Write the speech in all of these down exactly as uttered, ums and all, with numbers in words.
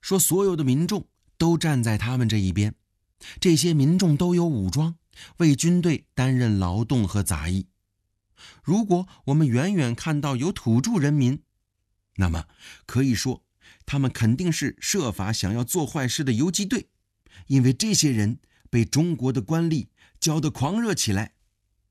说所有的民众都站在他们这一边，这些民众都有武装，为军队担任劳动和杂役。如果我们远远看到有土著人民，那么可以说他们肯定是设法想要做坏事的游击队，因为这些人被中国的官吏教得狂热起来。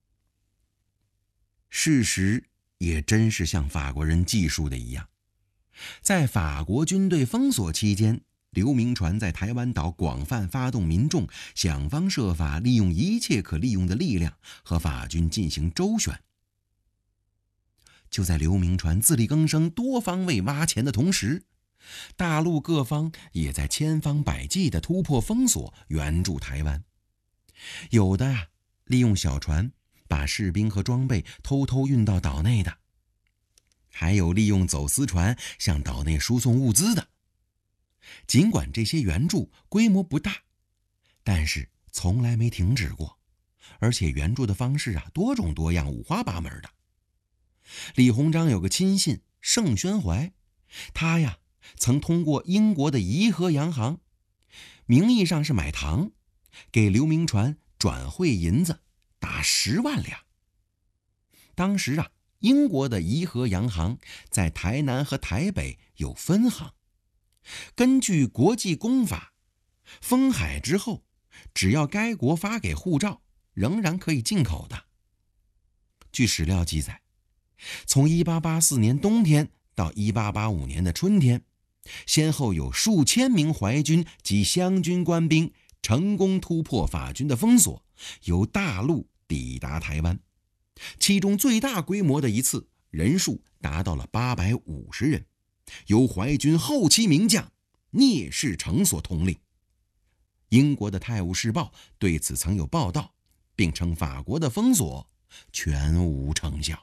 事实也真是像法国人记述的一样，在法国军队封锁期间，刘铭传在台湾岛广泛发动民众，想方设法利用一切可利用的力量和法军进行周旋。就在刘铭传自力更生、多方位挖潜的同时，大陆各方也在千方百计地突破封锁，援助台湾。有的啊，利用小船把士兵和装备偷偷运到岛内的，还有利用走私船向岛内输送物资的。尽管这些援助规模不大，但是从来没停止过，而且援助的方式啊多种多样、五花八门的。李鸿章有个亲信盛宣怀，他呀曾通过英国的怡和洋行，名义上是买糖，给刘铭传转汇银子达十万两。当时啊，英国的怡和洋行在台南和台北有分行。根据国际公法，封海之后，只要该国发给护照，仍然可以进口的。据史料记载，从一八八四年冬天到一八八五年的春天，先后有数千名淮军及湘军官兵成功突破法军的封锁，由大陆抵达台湾。其中最大规模的一次，人数达到了八百五十人，由淮军后期名将聂士成所统领。英国的《泰晤士报》对此曾有报道，并称法国的封锁全无成效。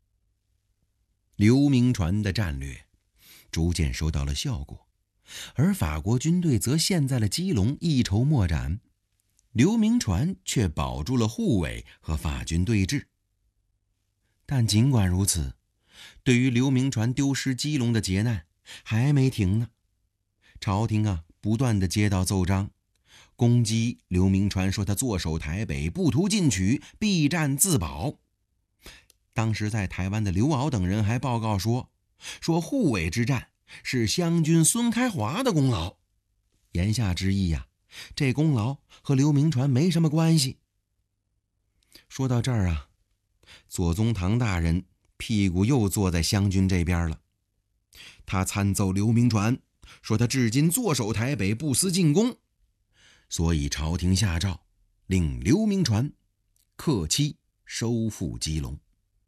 刘铭传的战略逐渐收到了效果，而法国军队则陷在了基隆，一筹莫展。刘铭传却保住了护卫和法军对峙。但尽管如此，对于刘铭传丢失基隆的劫难还没停呢。朝廷啊不断地接到奏章，攻击刘铭传，说他坐守台北，不图进取，避战自保。当时在台湾的刘骜等人还报告说，说护卫之战是湘军孙开华的功劳。言下之意呀、啊，这功劳和刘铭传没什么关系。说到这儿啊，左宗棠大人屁股又坐在湘军这边了。他参奏刘铭传，说他至今坐守台北，不思进攻，所以朝廷下诏令刘铭传克期收复基隆。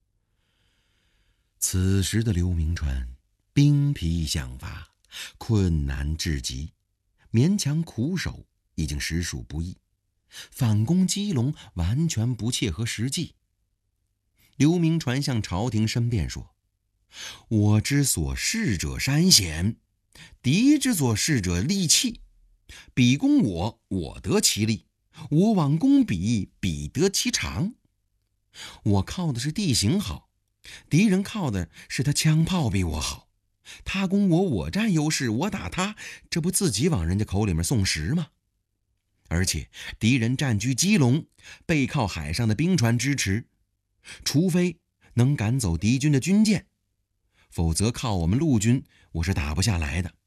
此时的刘铭传兵疲饷乏，困难至极，勉强苦守已经实属不易，反攻基隆完全不切合实际。刘铭传向朝廷申辩说，我之所视者山险，敌之所视者利器，彼攻我，我得其利；我往攻彼，彼得其长。我靠的是地形好，敌人靠的是他枪炮比我好，他攻我，我占优势，我打他，这不自己往人家口里面送食吗？而且敌人占据基隆，背靠海上的兵船支持，除非能赶走敌军的军舰，否则靠我们陆军我是打不下来的。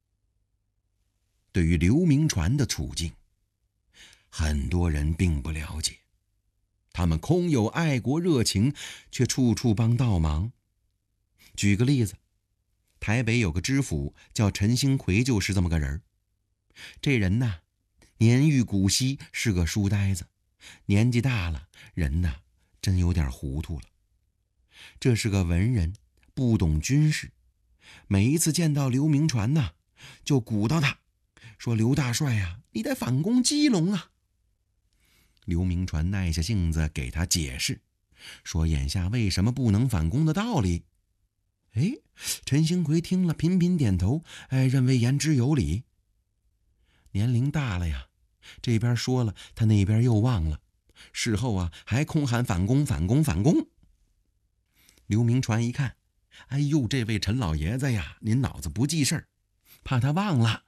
对于刘铭传的处境，很多人并不了解，他们空有爱国热情，却处处帮倒忙。举个例子，台北有个知府叫陈兴奎，就是这么个人。这人呢，年逾古稀，是个书呆子，年纪大了，人呢真有点糊涂了。这是个文人，不懂军事，每一次见到刘铭传呢，就鼓捣他，说刘大帅呀、啊，你得反攻基隆啊。刘铭传耐下性子给他解释，说眼下为什么不能反攻的道理。哎，陈兴奎听了频频点头，哎，认为言之有理。年龄大了呀，这边说了，他那边又忘了，事后啊还空喊反攻反攻反攻。刘铭传一看，哎呦，这位陈老爷子呀，您脑子不记事儿，怕他忘了，